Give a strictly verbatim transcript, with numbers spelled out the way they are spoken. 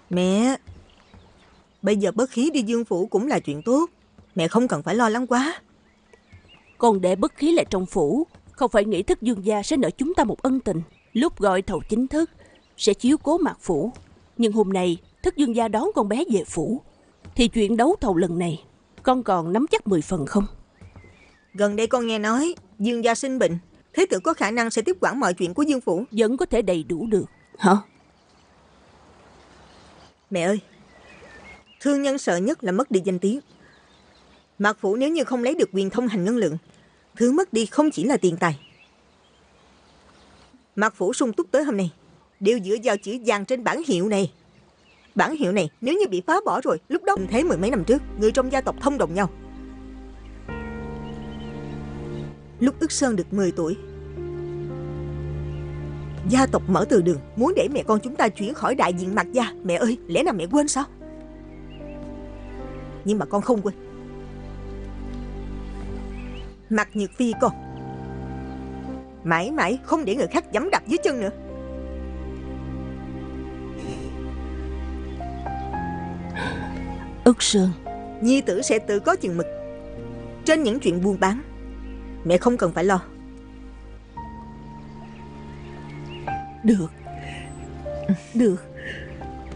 Mẹ, bây giờ bất khí đi Dương phủ cũng là chuyện tốt. Mẹ không cần phải lo lắng quá. Con để bất khí lại trong phủ, không phải nghĩ Thức Dương gia sẽ nợ chúng ta một ân tình. Lúc gọi thầu chính thức sẽ chiếu cố Mạc phủ, nhưng hôm nay Thức Dương gia đón con bé về phủ, thì chuyện đấu thầu lần này con còn nắm chắc mười phần không? Gần đây con nghe nói Dương gia sinh bệnh, thế tử có khả năng sẽ tiếp quản mọi chuyện của Dương phủ. Vẫn có thể đầy đủ được hả? Mẹ ơi, thương nhân sợ nhất là mất đi danh tiếng. Mạc phủ nếu như không lấy được quyền thông hành ngân lượng, thứ mất đi không chỉ là tiền tài. Mạc phủ sung túc tới hôm nay đều dựa vào chữ vàng trên bản hiệu này. Bản hiệu này nếu như bị phá bỏ rồi, lúc đó thế mười mấy năm trước người trong gia tộc thông đồng nhau. Lúc Ức Sơn được mười tuổi, gia tộc mở từ đường muốn để mẹ con chúng ta chuyển khỏi đại diện Mạc gia. Mẹ ơi, lẽ nào mẹ quên sao? Nhưng mà con không quên. Mạc Nhược Phi con mãi mãi không để người khác giẫm đạp dưới chân nữa. Ức Sơn, Nhi tử sẽ tự có chừng mực. Trên những chuyện buôn bán, mẹ không cần phải lo. được, được.